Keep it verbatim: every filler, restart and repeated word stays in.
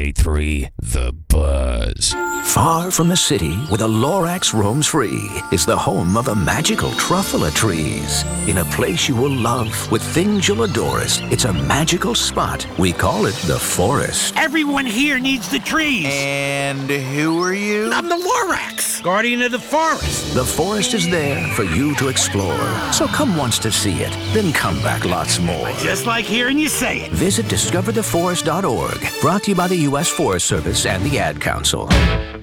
eighty-three The Buzz. Far from the city, where the Lorax roams free, is the home of the magical truffula trees. In a place you will love, with things you'll adore us, it's a magical spot. We call it the forest. Everyone here needs the trees. And who are you? I'm the Lorax, guardian of the forest. The forest is there for you to explore. So come once to see it, then come back lots more. Just like hearing you say it. Visit discover the forest dot org. Brought to you by the U S Forest Service and the Ad Council.